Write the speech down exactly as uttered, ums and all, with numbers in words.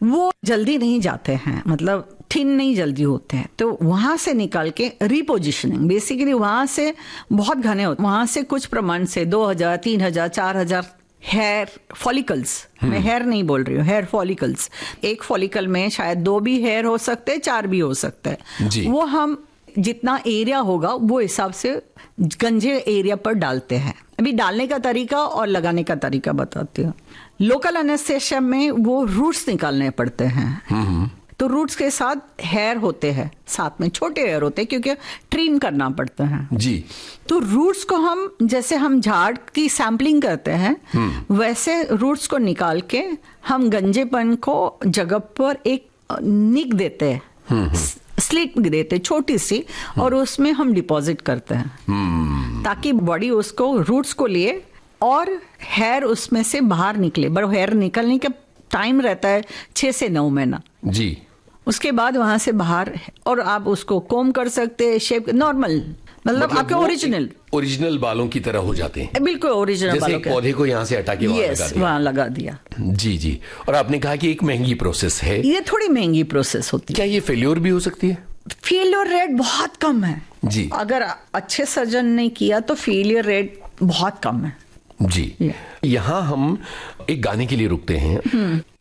वो जल्दी नहीं जाते हैं, मतलब थिन नहीं जल्दी होते हैं। तो वहां से निकाल के रिपोजिशनिंग, बेसिकली वहां से बहुत घने होते, वहां से कुछ प्रमाण से दो हजार तीन हजार चार हजार हेयर फॉलिकल्स, मैं हेयर नहीं बोल रही हूँ, हेयर फॉलिकल्स, एक फॉलिकल में शायद दो भी हेयर हो सकते हैं, चार भी हो सकते हैं, वो हम जितना एरिया होगा वो हिसाब से गंजे एरिया पर डालते हैं। अभी डालने का तरीका और लगाने का तरीका बताती हूँ। लोकल एनेस्थेसिया में वो रूट्स निकालने पड़ते हैं, तो रूट्स के साथ हेयर होते हैं, साथ में छोटे हेयर होते हैं क्योंकि ट्रिम करना पड़ता है जी। तो रूट्स को हम, जैसे हम झाड़ की सैंपलिंग करते हैं, वैसे रूट्स को निकाल के हम गंजेपन को जगह पर एक निक देते हैं, स्लिट देते छोटी सी, और उसमें हम डिपॉजिट करते हैं ताकि बॉडी उसको, रूट्स को लिए और हेयर उसमें से बाहर निकले। बट हेयर निकलने का टाइम रहता है छह से नौ महीना जी। उसके बाद वहां से बाहर, और आप उसको कोम कर सकते हैं, शेप नॉर्मल, मतलब, मतलब आपके ओरिजिनल ओरिजिनल बालों की तरह हो जाते हैं, बिल्कुल ओरिजिनल बालों के। पौधे को यहाँ से हटा के वहां लगा दिया, वहां लगा दिया जी जी। और आपने कहा कि एक महंगी प्रोसेस है, ये थोड़ी महंगी प्रोसेस होती है। क्या ये फेल्योर भी हो सकती है? फेलियर रेट बहुत कम है जी। अगर अच्छे सर्जन ने किया तो फेलियर रेट बहुत कम है जी। यहाँ हम एक गाने के लिए रुकते हैं।